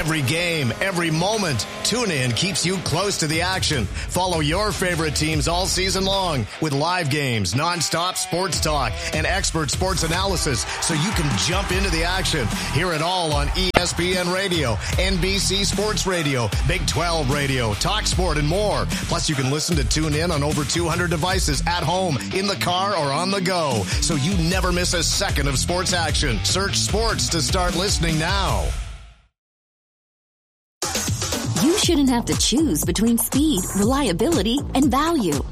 Every game, every moment, TuneIn keeps you close to the action. Follow your favorite teams all season long with live games, nonstop sports talk, and expert sports analysis so you can jump into the action. Hear it all on ESPN Radio, NBC Sports Radio, Big 12 Radio, Talk Sport, and more. Plus, you can listen to TuneIn on over 200 devices at home, in the car, or on the go, so you never miss a second of sports action. Search sports to start listening now. You shouldn't have to choose between speed, reliability, and value.